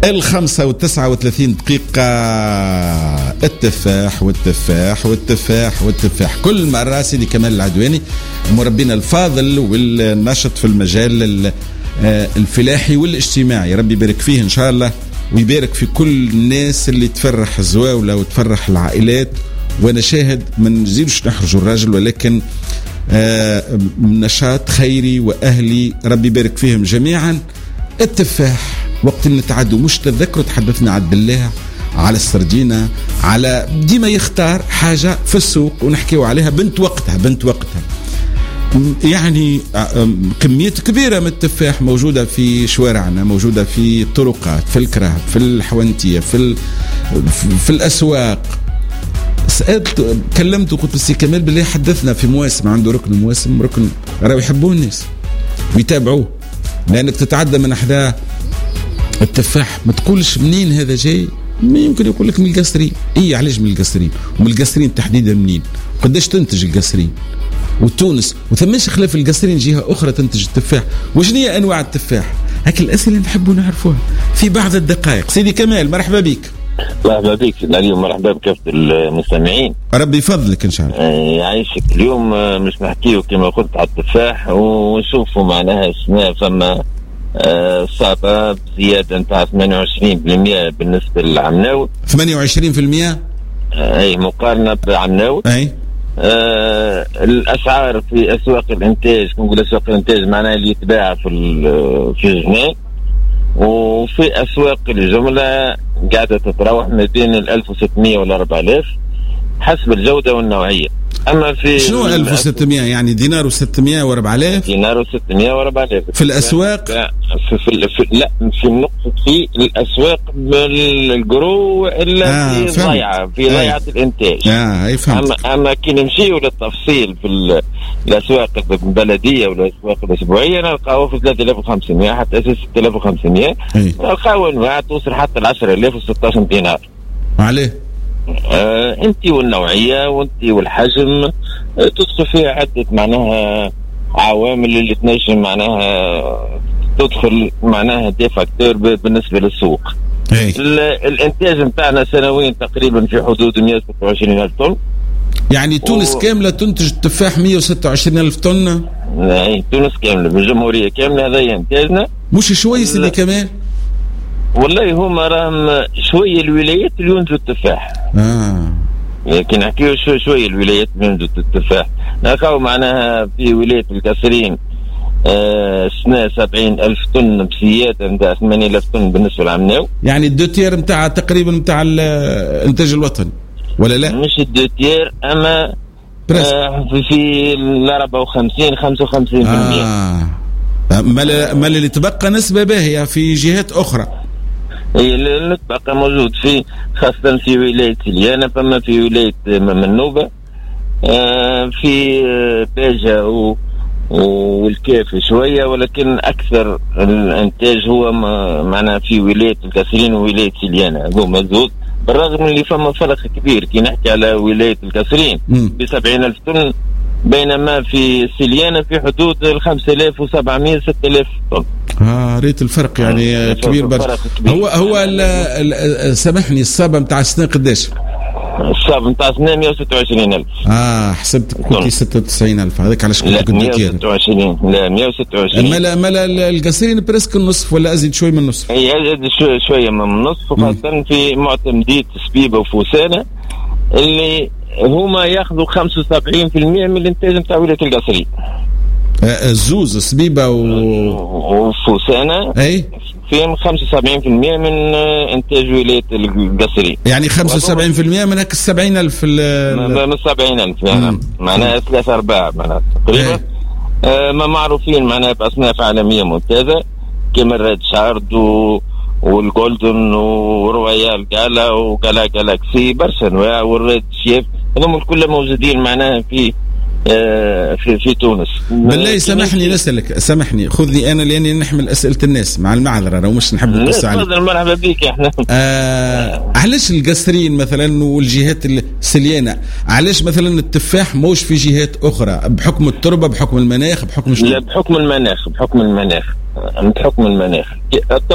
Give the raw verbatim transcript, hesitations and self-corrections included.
الخمسة والتسعة وثلاثين دقيقة. التفاح والتفاح والتفاح والتفاح كل مرة. سيدي كمال العدواني مربينا الفاضل والنشط في المجال الفلاحي والاجتماعي، ربي يبارك فيه إن شاء الله ويبارك في كل الناس اللي تفرح الزواولة وتفرح العائلات. وأنا شاهد من نزيدش نحرج الراجل، ولكن نشاط خيري وأهلي ربي يبارك فيهم جميعا. التفاح وقت نتعدوا مش تذكروا تحدثنا على الدلاع، على السردينة، على ديما يختار حاجة في السوق ونحكيو عليها بنت وقتها بنت وقتها. يعني كمية كبيرة من التفاح موجودة في شوارعنا، موجودة في الطرقات، في الكراب، في الحوانتية، في ال... في الأسواق. سألت كلمت وقلت السي كمال بالله حدثنا في مواسم، عنده ركن مواسم، ركن راهو يحبوه الناس ويتابعوه، لأنك تتعدى من أحدى التفاح ما تقولش منين هذا جاي. ما يمكن يقول لك من القصرين. إيه علاش من القصرين؟ ومن القصرين تحديدا منين؟ قداش تنتج القصرين؟ وتونس وثماش خلاف القصرين جهة أخرى تنتج التفاح. وشنو هي أنواع التفاح؟ هاك الأسئلة نحبوا نعرفوها في بعض الدقائق. سيدي كمال مرحبا بك. مرحبا بك اليوم، مرحبا بكافة المستمعين، ربي يفضلك إن شاء الله. يعيشك. اليوم مش نحكيه كما قلت على التفاح ونشوفوا معناها شنو فما صعبة بزيادة نتاع ثمانية وعشرين بالمئة بالنسبة للعمناوي. ثمانية وعشرين بالمئة أي مقارنة بعمناوي. أي آه الأسعار في أسواق الإنتاج، نقول أسواق الإنتاج معناها اللي يتباع في في الجنان، وفي أسواق الجملة قاعدة تتراوح ما بين الألف وستمئة ولا أربعة آلاف حسب الجودة والنوعية. أما في شنو ألف وستمئة يعني دينار وستمئة وأربعة آلاف؟ دينار وستمئة وأربعة آلاف في الأسواق؟ في, في, في لا في نقطة في الأسواق بالجرو إلا آه في ضيعة في ضيعة الإنتاج. آه أي فهمت. أما أما كي نمشيو للتفصيل في الأسواق البلدية والأسواق الأسبوعية نلقاو في ثلاثة آلاف وخمسمئة حتى ستة آلاف وخمسمئة. نلقاو أنواع توصل حتى العشرة آلاف وستة عشر دينار. عليه؟ آه انت والنوعية وانت والحجم آه تدخل فيها عدة معناها عوامل اللي تنجم معناها تدخل معناها دي فاكتور بالنسبة للسوق. الانتاج متاعنا سنويا تقريبا في حدود مئة وستة وعشرين ألف طن. يعني تونس و... كاملة تنتج التفاح مئة وستة وعشرين ألف طن. اي تونس كاملة بالجمهورية كاملة هذا انتاجنا. مش شوي سيدي كمان؟ والله هما راهم شوية الولايات اللي ينتجوا التفاح. اه لكن نحكيو شوي شوي الولايات اللي ينتجوا التفاح. نلقاو معناها في ولاية القصرين آه سنة سبعين ألف طن بزيادة نتاع ثمانية آلاف طن بالنسبة للعمناو. يعني الدوتير نتاع تقريبا نتاع الإنتاج الوطني ولا لا؟ مش الدوتير أما آه في في الأربعة وخمسين خمسة وخمسين بالمئة. آه مال مال اللي تبقى نسبة باهية في جهات أخرى. اللي تبقى موجود في خاصة في ولاية سليانة، فما في ولاية منوبة، آه في باجة والكافي شوية، ولكن أكثر الإنتاج هو معنا في ولاية القصرين وولاية سليانة. هو مزود بالرغم من اللي فما فرق كبير كي نحكي على ولاية القصرين بسبعين ألف طن، بينما في سليانة في حدود الخمسة آلاف وسبعمئة ستة آلاف طن. اه ريت الفرق يعني آه كبير برشا. هو هو ال ال سامحني الصابة متاع السنة قداش؟ الصابة متاع السنة مئة وستة وعشرين ألف. اه حسبت كنت ستة وتسعين ألف هذاك علاش كنت كنت مئة وستة وعشرين. لا مئة وستة وعشرين. مالا مالا القصرين بريسك النصف ولا أزيد شوي من النصف؟ اي أزيد شوي شوية من النصف، وخاصة في معتمدية سبيبة وفوسانة اللي هما ياخذوا خمسة وسبعين بالمئة من الانتاج نتاع ولاية القصرين. الزوز سبيبة و... وفوسانة اي فيهم خمسة وسبعين بالمئة من انتاج ولاية القصرين. يعني خمسة وسبعين بالمئة من هاك السبعين ألف من السبعين ألف يعني معناها ثلاثة أرباع معناها تقريبا. آه ما معروفين معناها بأصناف عالمية ممتازة كما الريد شارد و... والجولدن ورويال جالا وجالا جالاكسي برشا انواع والريد شيف، هذول كلهم موجودين معناها في آه في في تونس. بالله سامحني نسألك، سامحني خذني انا لاني نحمل اسئله الناس مع المعذره لو مش نحب نقص عليك. تفضل مرحبا بك. احنا آه علاش القصرين مثلا والجهات السليانه علاش مثلا التفاح موش في جهات اخرى بحكم التربه بحكم المناخ بحكم شنو؟ لا بحكم المناخ بحكم المناخ بحكم المناخ